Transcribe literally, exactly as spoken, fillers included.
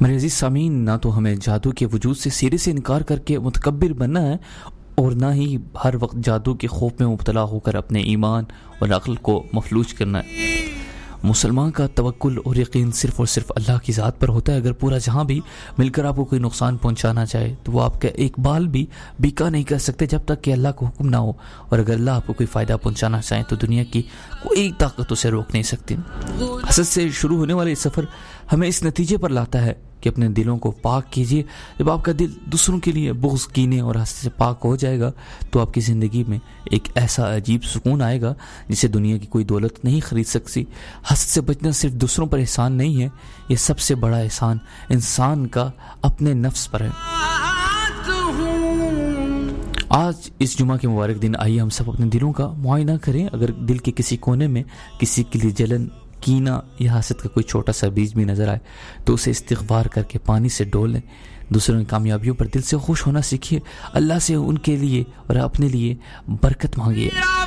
میرے عزیز سامعین، نہ تو ہمیں جادو کے وجود سے سیرے سے انکار کر کے متکبر بننا ہے، اور نہ ہی ہر وقت جادو کے خوف میں مبتلا ہو کر اپنے ایمان اور عقل کو مفلوج کرنا ہے۔ مسلمان کا توکل اور یقین صرف اور صرف اللہ کی ذات پر ہوتا ہے۔ اگر پورا جہاں بھی مل کر آپ کو کوئی نقصان پہنچانا چاہے تو وہ آپ کا ایک بال بھی بیکا نہیں کر سکتے جب تک کہ اللہ کا حکم نہ ہو، اور اگر اللہ آپ کو کوئی فائدہ پہنچانا چاہے تو دنیا کی کوئی طاقت اسے روک نہیں سکتی۔ حسد سے شروع ہونے والے سفر ہمیں اس نتیجے پر لاتا ہے کہ اپنے دلوں کو پاک کیجیے۔ جب آپ کا دل دوسروں کے لیے بغض، کینے اور حسد سے پاک ہو جائے گا تو آپ کی زندگی میں ایک ایسا عجیب سکون آئے گا جسے دنیا کی کوئی دولت نہیں خرید سکتی۔ حسد سے بچنا صرف دوسروں پر احسان نہیں ہے، یہ سب سے بڑا احسان انسان کا اپنے نفس پر ہے۔ آج اس جمعہ کے مبارک دن آئیے ہم سب اپنے دلوں کا معائنہ کریں۔ اگر دل کے کسی کونے میں کسی کے لیے جلن، کینہ یا حسد کا کوئی چھوٹا سا بیج بھی نظر آئے تو اسے استغفار کر کے پانی سے ڈول لیں۔ دوسروں کی کامیابیوں پر دل سے خوش ہونا سیکھیے، اللہ سے ان کے لیے اور اپنے لیے برکت مانگیے۔